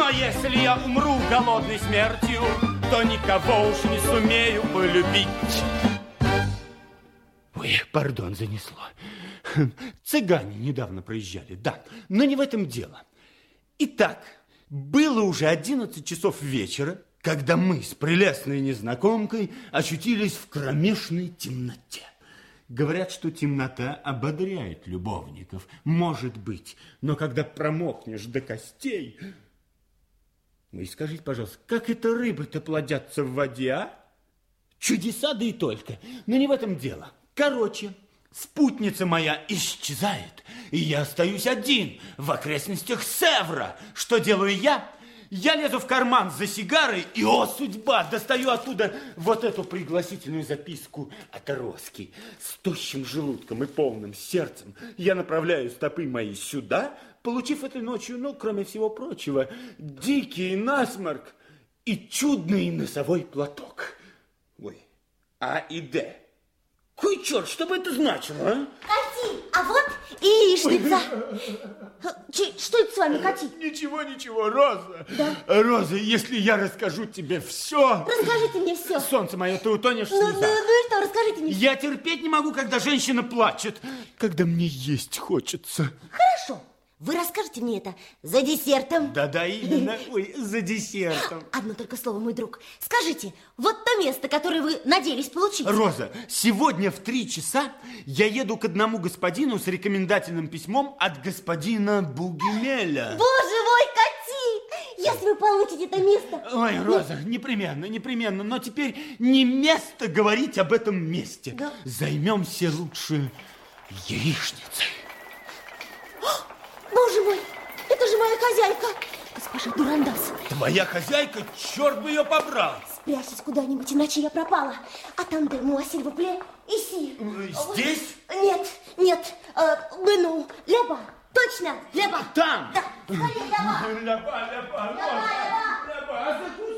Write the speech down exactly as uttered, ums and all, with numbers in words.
Но если я умру голодной смертью, то никого уж не сумею полюбить. Ой, пардон, занесло. Цыгане недавно проезжали, да, но не в этом дело. Итак, было уже одиннадцать часов вечера, когда мы с прелестной незнакомкой очутились в кромешной темноте. Говорят, что темнота ободряет любовников. Может быть, но когда промокнешь до костей... Вы скажите, пожалуйста, как это рыбы-то плодятся в воде, а? Чудеса, да и только. Но не в этом дело. Короче, спутница моя исчезает, и я остаюсь один в окрестностях Севра. Что делаю я? Я лезу в карман за сигарой, и, о, судьба, достаю оттуда вот эту пригласительную записку от Роски. С тощим желудком и полным сердцем я направляю стопы мои сюда, получив этой ночью, ну, кроме всего прочего, дикий насморк и чудный носовой платок. Ой, А и Д. Кой черт, что бы это значило, а? Кати, а вот и яичница. Че, что это с вами, Кати? Ничего, ничего, Роза. Да? Роза, если я расскажу тебе все... Расскажите мне все. Солнце мое, ты утонешь в Ну, слезах. ну, ну и что, расскажите мне. Я терпеть не могу, когда женщина плачет. Когда мне есть хочется. Хорошо. Вы расскажете мне это за десертом. Да-да, именно. Ой, за десертом. Одно только слово, мой друг. Скажите, вот то место, которое вы надеялись получить. Роза, сегодня в три часа я еду к одному господину с рекомендательным письмом от господина Бугемеля. Боже мой, Кати! Если вы получите это место... Ой, Роза, непременно, непременно. Но теперь не место говорить об этом месте. Да. Займемся лучше яичницей. Боже мой, это же моя хозяйка, госпожа Дурандас. Твоя хозяйка, черт бы ее побрал. Спрячьтесь куда-нибудь, иначе я пропала. Attendez-moi, s'il vous plaît, ici. Здесь? Нет, нет, э, ну, Леба, точно, Леба. Там? Да, скорее, Леба. Ляба, ляба, Роза, ляба, а закусь